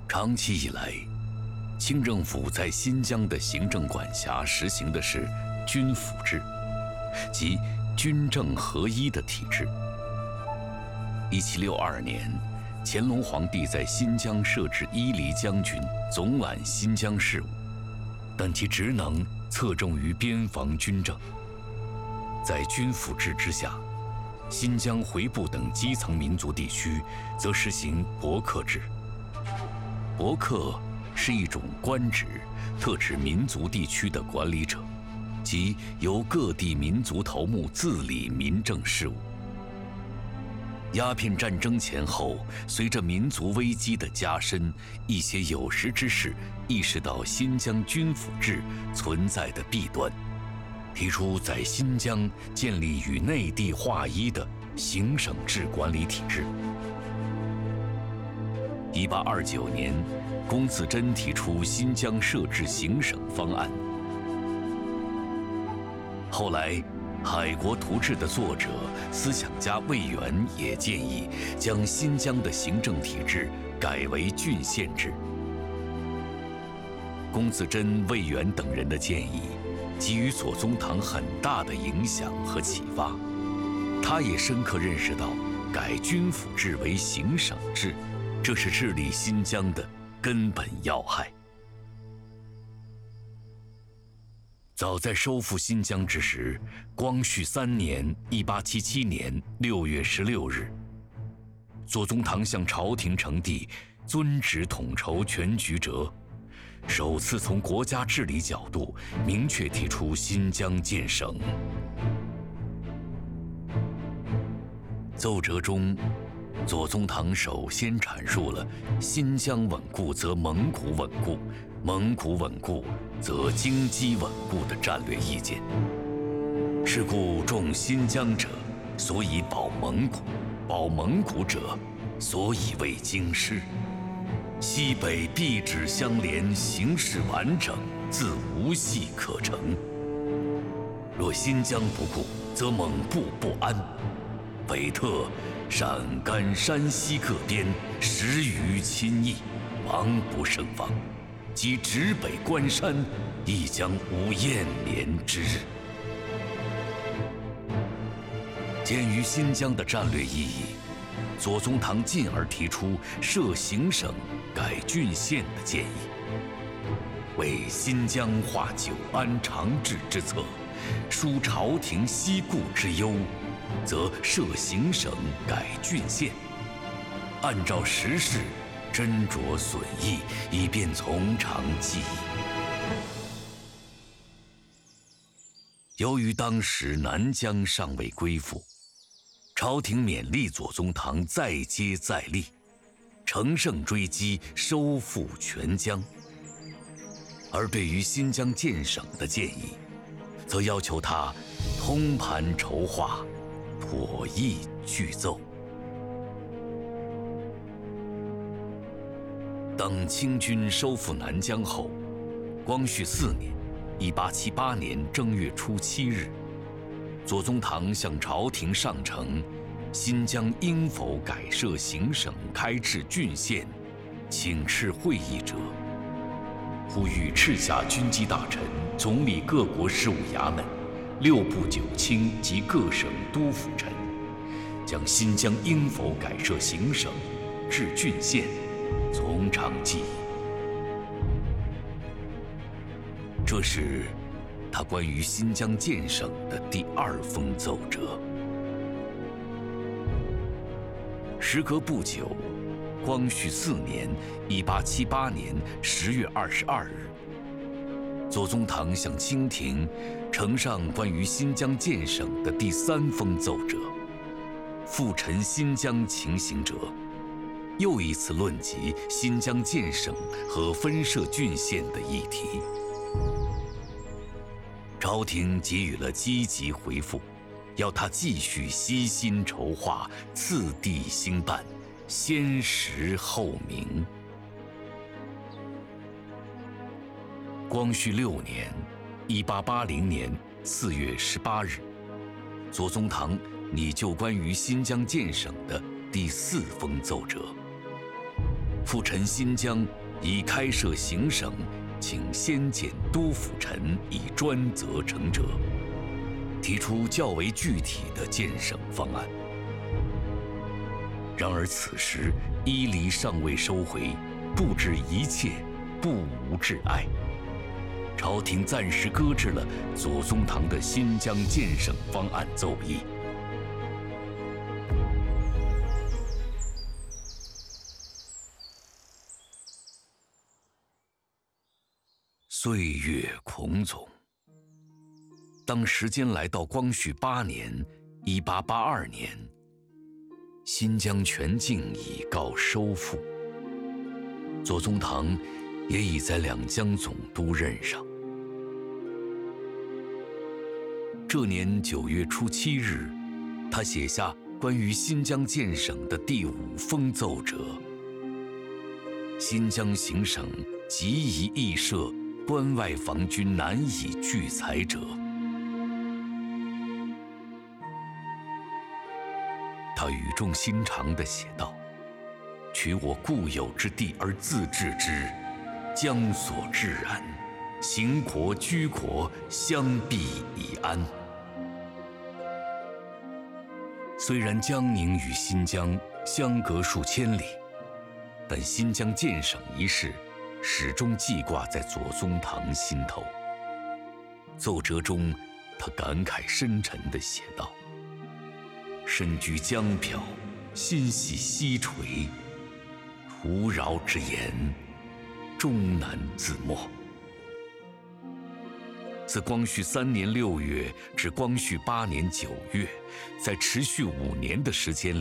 长期以来，清政府在新疆的行政管辖实行的是军府制，即军政合一的体制。1762年，乾隆皇帝在新疆设置伊犁将军，总揽新疆事务，但其职能侧重于边防军政。在军府制之下，新疆回部等基层民族地区则实行伯克制。伯克是一种官职，特指民族地区的管理者，即由各地民族头目自理民政事务。鸦片战争前后，随着民族危机的加深，一些有识之士意识到新疆军府制存在的弊端，提出在新疆建立与内地划一的行省制管理体制。1829年，龚自珍提出新疆设置行省方案。后来，《海国图志》的作者、思想家魏源也建议将新疆的行政体制改为郡县制。龚自珍、魏源等人的建议，给予左宗棠很大的影响和启发。他也深刻认识到，改军府制为行省制，这是治理新疆的根本要害。早在收复新疆之时，光绪3年（1877年6月16日），左宗棠向朝廷呈递遵旨统筹全局折，首次从国家治理角度明确提出新疆建省。奏折中，左宗棠首先阐述了新疆稳固则蒙古稳固，蒙古稳固则京畿稳固的战略意见。是故重新疆者，所以保蒙古；保蒙古者，所以为京师。西北必指相连，形势完整，自无隙可乘。若新疆不顾，则蒙部不安。北特、陕甘、山西各边10余亲邑，王不胜防，即直北关山，亦将无燕连之日。鉴于新疆的战略意义，左宗棠进而提出设行省、改郡县的建议，为新疆化久安长治之策，纾朝廷西顾之忧，则设行省、改郡县，按照时事斟酌损益，以便从长计议。由于当时南疆尚未归附，朝廷勉励左宗棠再接再厉，乘胜追击，收复全疆。而对于新疆建省的建议，则要求他通盘筹划，妥意具奏。等清军收复南疆后，光绪4年（1878年）正月初7日，左宗棠向朝廷上呈新疆应否改设行省、开置郡县，请示会议者，呼吁赤下军机大臣、总理各国事务衙门、6部9卿及各省督抚臣，将新疆应否改设行省、置郡县，从长计议。这是他关于新疆建省的第2封奏折。时隔不久，光绪4年（1878年）10月22日，左宗棠向清廷呈上关于新疆建省的第3封奏折，复陈新疆情形者，又一次论及新疆建省和分设郡县的议题。朝廷给予了积极回复，要他继续悉心筹划，次第兴办，先实后明。光绪6年（1880年4月18日），左宗棠拟就关于新疆建省的第4封奏折， 复陈新疆已开设行省，请先检督抚臣以专责成者，提出较为具体的建省方案。然而此时伊犁尚未收回，不止一切，不无挚爱。朝廷暂时搁置了左宗棠的新疆建省方案奏议。岁月孔总。当时间来到光绪8年（1882年），新疆全境已告收复，左宗棠也已在两江总督任上。这年9月初7日，他写下关于新疆建省的第5封奏折：新疆行省极宜议设，关外防军难以聚财者。他语重心长地写道：取我固有之地而自治之，将所至然，行国居国，相避以安。虽然江宁与新疆相隔数千里，但新疆建省一事始终记挂在左宗棠心头。奏折中，他感慨深沉地写道：身居江漂，心系西陲，徒饶之言，终难自没。自光绪3年6月至光绪8年9月，在持续5年的时间里，